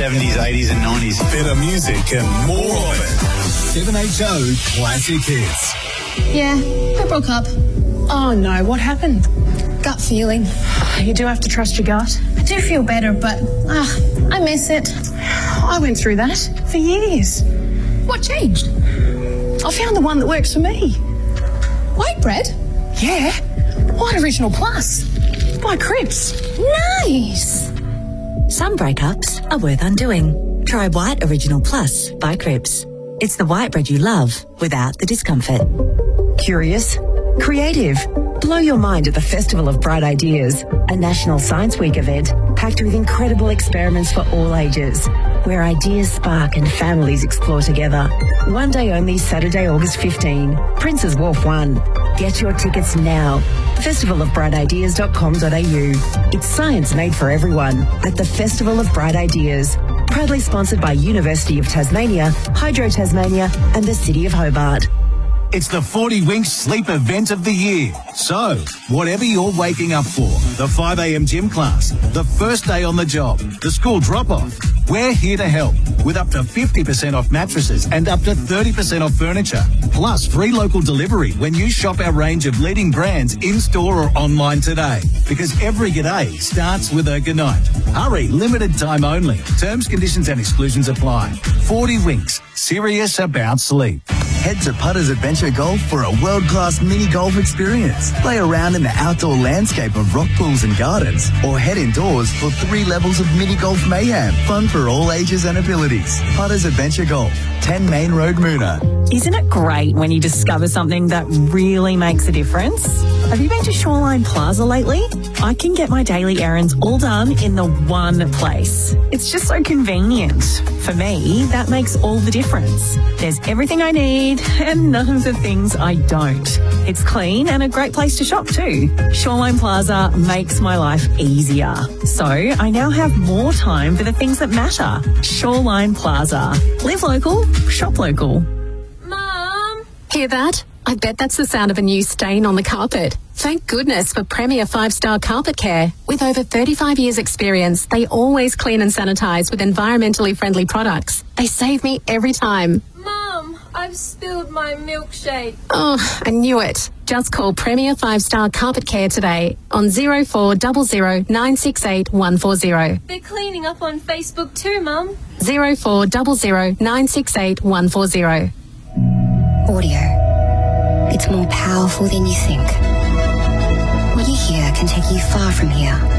70s, 80s and 90s. Better music and more of it. 7HO Classic Hits. Yeah, I broke up. Oh no, what happened? Gut feeling. You do have to trust your gut. I do feel better, but I miss it. I went through that for years. What changed? I found the one that works for me. White bread? Yeah, White Original Plus by Cripps. Nice. Some breakups are worth undoing. Try White Original Plus by Cripps. It's the white bread you love without the discomfort. Curious? Creative? Blow your mind at the Festival of Bright Ideas, a National Science Week event packed with incredible experiments for all ages, where ideas spark and families explore together. One day only, Saturday, August 15. Prince's Wharf 1. Get your tickets now. festivalofbrightideas.com.au. It's science made for everyone at the Festival of Bright Ideas. Proudly sponsored by University of Tasmania, Hydro Tasmania and the City of Hobart. It's the 40 Winks Sleep Event of the Year. So, whatever you're waking up for, the 5 a.m. gym class, the first day on the job, the school drop-off, we're here to help with up to 50% off mattresses and up to 30% off furniture. Plus free local delivery when you shop our range of leading brands in-store or online today. Because every g'day starts with a goodnight. Hurry, limited time only. Terms, conditions and exclusions apply. 40 Winks, serious about sleep. Head to Putters Adventure Golf for a world-class mini golf experience. Play around in the outdoor landscape of rock pools and gardens, or head indoors for 3 levels of mini golf mayhem. Fun for all ages and abilities. Putters Adventure Golf, 10 Main Road, Moona. Isn't it great when you discover something that really makes a difference? Have you been to Shoreline Plaza lately? I can get my daily errands all done in the one place. It's just so convenient. For me, that makes all the difference. There's everything I need and none of the things I don't. It's clean and a great place to shop too. Shoreline Plaza makes my life easier. So I now have more time for the things that matter. Shoreline Plaza. Live local, shop local. Mum! Hear that? I bet that's the sound of a new stain on the carpet. Thank goodness for Premier 5-Star Carpet Care. With over 35 years' experience, they always clean and sanitize with environmentally friendly products. They save me every time. Mum, I've spilled my milkshake. Oh, I knew it. Just call Premier 5-Star Carpet Care today on 0400 968 140. They're cleaning up on Facebook too, Mum. 0400 968 140. Audio. It's more powerful than you think. What you hear can take you far from here.